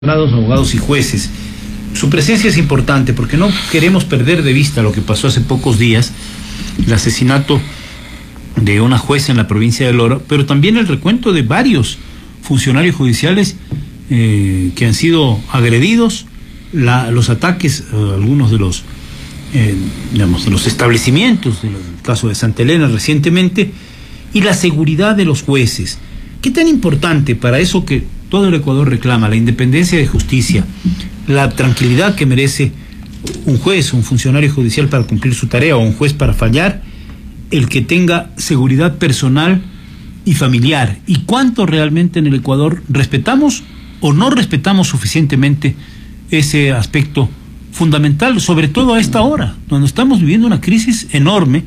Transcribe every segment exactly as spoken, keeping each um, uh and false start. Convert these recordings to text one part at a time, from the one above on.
Abogados y jueces. Su presencia es importante porque no queremos perder de vista lo que pasó hace pocos días, el asesinato de una jueza en la provincia de Lora, pero también el recuento de varios funcionarios judiciales eh, que han sido agredidos, la, los ataques a algunos de los, eh, digamos, de los establecimientos, en el caso de Santa Elena recientemente, y la seguridad de los jueces. ¿Qué tan importante para eso que todo el Ecuador reclama, la independencia de justicia, la tranquilidad que merece un juez, un funcionario judicial para cumplir su tarea, o un juez para fallar, el que tenga seguridad personal y familiar? ¿Y cuánto realmente en el Ecuador respetamos o no respetamos suficientemente ese aspecto fundamental, sobre todo a esta hora, donde estamos viviendo una crisis enorme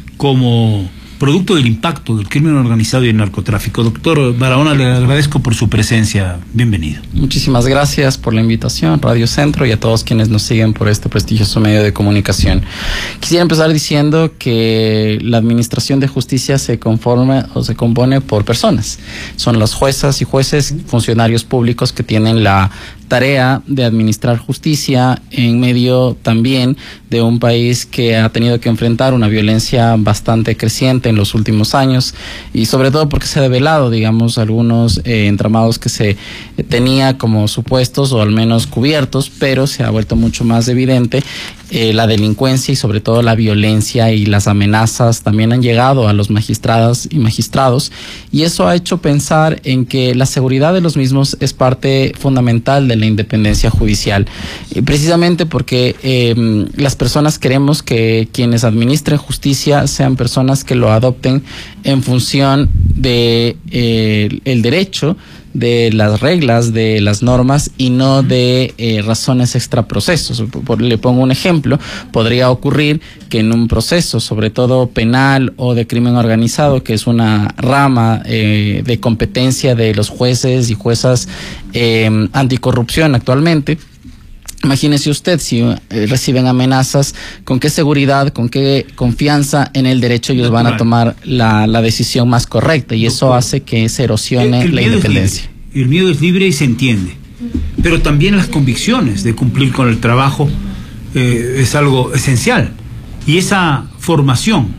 como producto del impacto del crimen organizado y el narcotráfico? Doctor Barahona, le agradezco por su presencia. Bienvenido. Muchísimas gracias por la invitación, Radio Centro, y a todos quienes nos siguen por este prestigioso medio de comunicación. Quisiera empezar diciendo que la administración de justicia se conforma o se compone por personas. Son las juezas y jueces, funcionarios públicos que tienen la tarea de administrar justicia en medio también de un país que ha tenido que enfrentar una violencia bastante creciente en los últimos años, y sobre todo porque se ha develado, digamos, algunos eh, entramados que se tenía como supuestos o al menos cubiertos, pero se ha vuelto mucho más evidente eh, la delincuencia y sobre todo la violencia y las amenazas también han llegado a los magistrados y magistrados, y eso ha hecho pensar en que la seguridad de los mismos es parte fundamental de la independencia judicial, y precisamente porque eh, las personas queremos que quienes administren justicia sean personas que lo adopten en función de eh, el derecho, de las reglas, de las normas, y no de eh, razones extraprocesos. Por, le pongo un ejemplo: podría ocurrir que en un proceso, sobre todo penal o de crimen organizado, que es una rama eh, de competencia de los jueces y juezas eh, anticorrupción actualmente, imagínese usted, si eh, reciben amenazas, ¿con qué seguridad, con qué confianza en el derecho ellos van a tomar la, la decisión más correcta? Y eso hace que se erosione la independencia. El miedo es libre y se entiende, pero también las convicciones de cumplir con el trabajo eh, es algo esencial. Y esa formación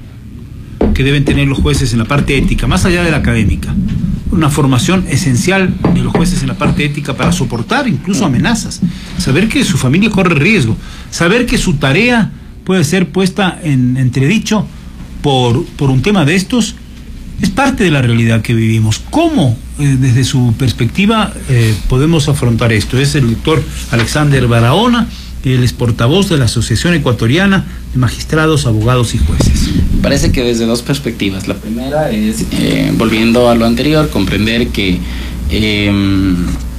que deben tener los jueces en la parte ética, más allá de la académica, una formación esencial de los jueces en la parte ética para soportar incluso amenazas, saber que su familia corre riesgo, saber que su tarea puede ser puesta en entredicho por, por un tema de estos, es parte de la realidad que vivimos. ¿Cómo, eh, desde su perspectiva, eh, podemos afrontar esto? Es el doctor Alexander Barahona, él es portavoz de la Asociación Ecuatoriana de Magistrados, Abogados y Jueces. Parece que desde dos perspectivas. La primera es, eh, volviendo a lo anterior, comprender que eh,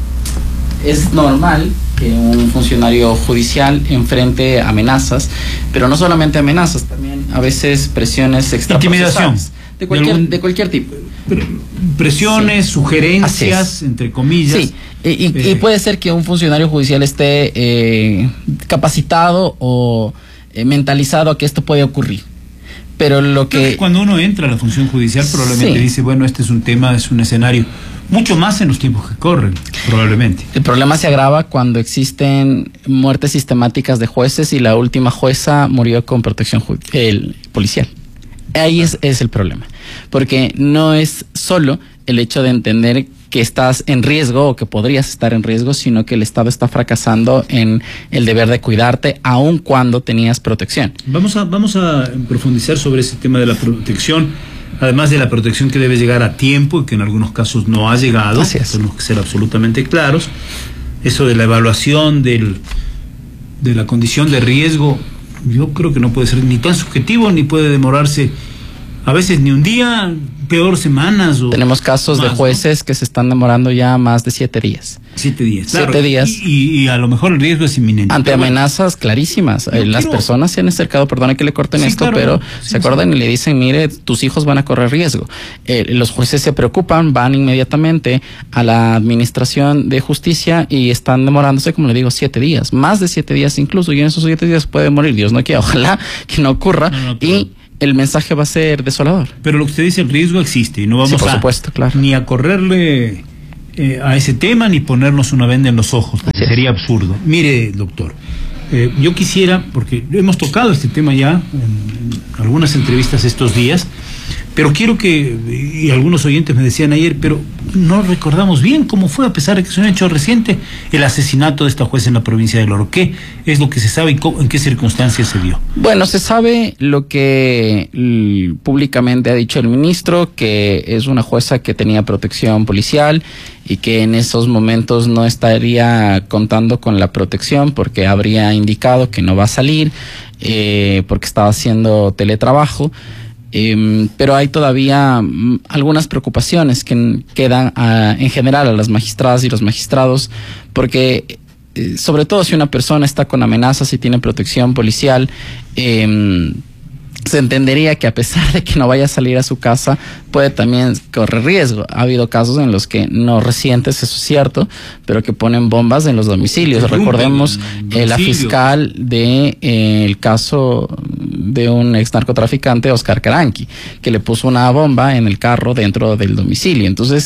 es normal que un funcionario judicial enfrente amenazas, pero no solamente amenazas, también a veces presiones extraprocesales. Intimidación. De cualquier, de cualquier tipo. Presiones, sí. Sugerencias, entre comillas. Sí, y, y, eh. y puede ser que un funcionario judicial esté eh, capacitado o eh, mentalizado a que esto puede ocurrir. Pero lo que... que cuando uno entra a la función judicial probablemente sí. dice, bueno, este es un tema, es un escenario, mucho más en los tiempos que corren, probablemente. El problema se agrava cuando existen muertes sistemáticas de jueces y la última jueza murió con protección el, policial. Ahí es, es el problema, porque no es solo el hecho de entender que estás en riesgo o que podrías estar en riesgo, sino que el Estado está fracasando en el deber de cuidarte aun cuando tenías protección. Vamos a, vamos a profundizar sobre ese tema de la protección, además de la protección que debe llegar a tiempo y que en algunos casos no ha llegado. Tenemos que ser absolutamente claros. Eso de la evaluación del, de la condición de riesgo, yo creo que no puede ser ni tan subjetivo, ni puede demorarse a veces ni un día, peor semanas. O tenemos casos más, de jueces, ¿no?, que se están demorando ya más de siete días. Siete días, Siete claro, días. Y, y a lo mejor el riesgo es inminente. Ante amenazas bueno, clarísimas. Eh, las quiero... personas se han acercado, perdone que le corten sí, esto, claro, pero sí, se acuerdan sí. y le dicen, mire, tus hijos van a correr riesgo. Eh, los jueces se preocupan, van inmediatamente a la administración de justicia y están demorándose, como le digo, siete días. Más de siete días incluso, y en esos siete días puede morir. Dios no quiera, ojalá que no ocurra. No, no, pero... y el mensaje va a ser desolador. Pero lo que usted dice, el riesgo existe y no vamos sí, por a supuesto, claro. ni a correrle eh, a ese tema ni ponernos una venda en los ojos, porque sería absurdo. Mire, doctor, eh, yo quisiera, porque hemos tocado este tema ya en, en algunas entrevistas estos días, pero quiero que, y algunos oyentes me decían ayer, pero no recordamos bien cómo fue, a pesar de que es un hecho reciente, el asesinato de esta jueza en la provincia del Oro. ¿Qué es lo que se sabe y cómo, en qué circunstancias se dio? Bueno, se sabe lo que l, públicamente ha dicho el ministro, que es una jueza que tenía protección policial y que en esos momentos no estaría contando con la protección porque habría indicado que no va a salir, eh, porque estaba haciendo teletrabajo. Eh, pero hay todavía mm, algunas preocupaciones que quedan a, en general a las magistradas y los magistrados, porque eh, sobre todo si una persona está con amenazas y tiene protección policial, eh, se entendería que a pesar de que no vaya a salir a su casa, puede también correr riesgo. Ha habido casos en los que, no recientes, eso es cierto, pero que ponen bombas en los domicilios. Recordemos eh, la fiscal de eh, el caso de un ex narcotraficante, Oscar Caranqui, que le puso una bomba en el carro dentro del domicilio. Entonces,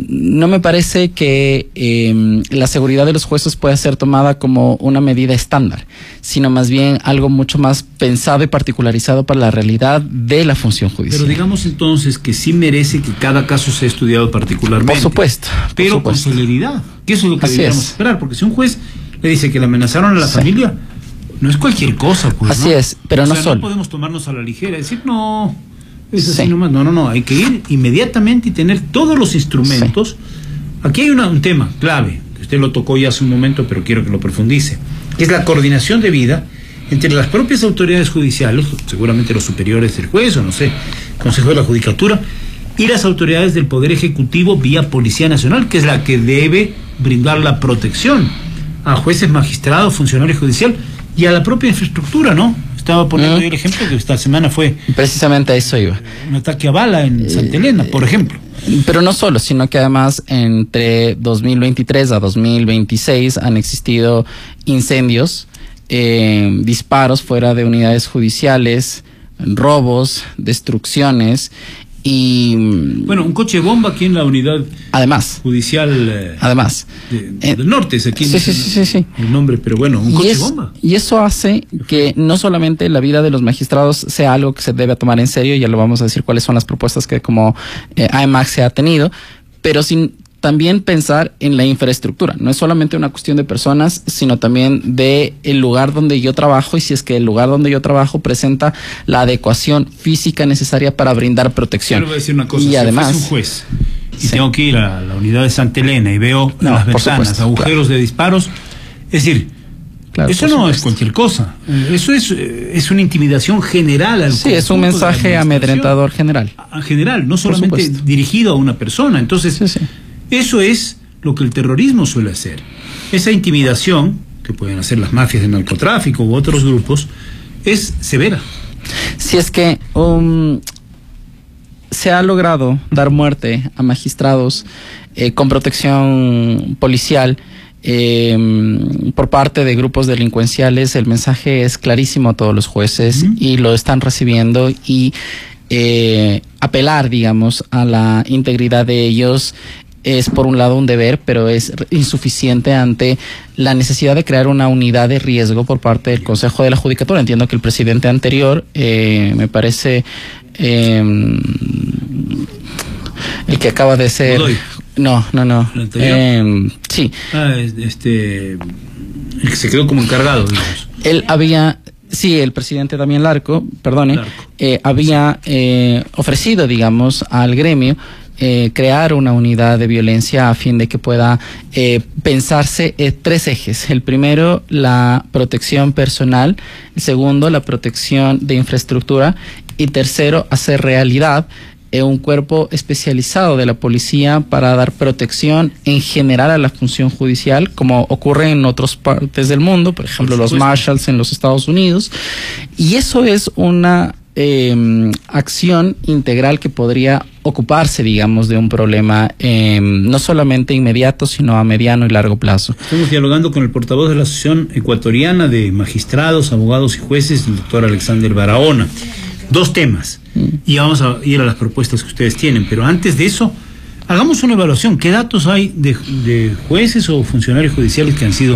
no me parece que eh, la seguridad de los jueces pueda ser tomada como una medida estándar, sino más bien algo mucho más pensado y particularizado para la realidad de la función judicial. Pero digamos entonces que sí merece que cada caso sea estudiado particularmente. Por supuesto. Pero por supuesto. con celeridad. Que eso es lo que Así deberíamos es. esperar, porque si un juez le dice que le amenazaron a la Sí. familia, no es cualquier cosa, pues. Así ¿no? es, pero o no sea, solo. No podemos tomarnos a la ligera y decir, no, es así Sí. nomás. No, no, no, hay que ir inmediatamente y tener todos los instrumentos. Sí. Aquí hay una, un tema clave, que usted lo tocó ya hace un momento, pero quiero que lo profundice, que es la coordinación debida entre las propias autoridades judiciales, seguramente los superiores del juez o no sé, Consejo de la Judicatura, y las autoridades del Poder Ejecutivo vía Policía Nacional, que es la que debe brindar la protección a jueces, magistrados, funcionarios judiciales y a la propia infraestructura, ¿no? Estaba poniendo yo el ejemplo que esta semana fue precisamente a eso iba. Un ataque a bala en Santa Elena, por ejemplo. Pero no solo, sino que además entre dos mil veintitrés a dos mil veintiséis han existido incendios, eh, disparos fuera de unidades judiciales, robos, destrucciones y... Bueno, un coche bomba aquí en la unidad además, judicial eh, además, de, eh, del norte, es aquí sí, sí, sí, sí, sí. el nombre, pero bueno, un y coche es, bomba. Y eso hace que no solamente la vida de los magistrados sea algo que se debe tomar en serio, ya lo vamos a decir cuáles son las propuestas que como eh, A E M A C se ha tenido, pero sin también pensar en la infraestructura. No es solamente una cuestión de personas, sino también de el lugar donde yo trabajo, y si es que el lugar donde yo trabajo presenta la adecuación física necesaria para brindar protección. Yo le voy a decir una cosa, y si además, fuese un juez y sí. tengo que ir a la unidad de Santa Elena y veo No, las por ventanas, supuesto, agujeros claro. de disparos, es decir, claro, eso por no supuesto. es cualquier cosa, eso es, es una intimidación general al Sí, es un mensaje amedrentador general. En general, no solamente dirigido a una persona. Entonces, sí, sí. eso es lo que el terrorismo suele hacer. Esa intimidación, que pueden hacer las mafias de narcotráfico u otros grupos, es severa. Si es que um, se ha logrado dar muerte a magistrados eh, con protección policial eh, por parte de grupos delincuenciales, el mensaje es clarísimo a todos los jueces uh-huh. y lo están recibiendo, y eh, apelar, digamos, a la integridad de ellos es por un lado un deber, pero es insuficiente ante la necesidad de crear una unidad de riesgo por parte del Consejo de la Judicatura. Entiendo que el presidente anterior, eh, me parece, eh, el que acaba de ser... Godoy. No, no, no. Eh, sí. Ah, este, el que se quedó como encargado, digamos. Él había... Sí, el presidente Damián Larco, perdone, Larco. Eh, había eh, ofrecido, digamos, al gremio Eh, crear una unidad de violencia a fin de que pueda eh, pensarse eh, tres ejes. El primero, la protección personal. El segundo, la protección de infraestructura. Y tercero, hacer realidad eh, un cuerpo especializado de la policía para dar protección en general a la función judicial, como ocurre en otras partes del mundo, por ejemplo, por los Marshalls en los Estados Unidos. Y eso es una Eh, acción integral que podría ocuparse, digamos, de un problema eh, no solamente inmediato, sino a mediano y largo plazo. Estamos dialogando con el portavoz de la Asociación Ecuatoriana de Magistrados, Abogados y Jueces, el doctor Alexander Barahona. Dos temas, mm. y vamos a ir a las propuestas que ustedes tienen, pero antes de eso, hagamos una evaluación. ¿Qué datos hay de, de jueces o funcionarios judiciales que han sido